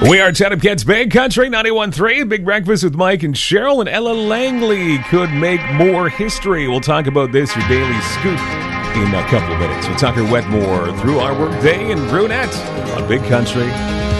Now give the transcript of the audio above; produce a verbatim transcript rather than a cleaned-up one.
We are Chatham Kids Big Country ninety-one point three. Big Breakfast with Mike and Cheryl, and Ella Langley could make more history. We'll talk about this, your daily scoop, in a couple of minutes. With Tucker Wetmore through our workday and Brunette on Big Country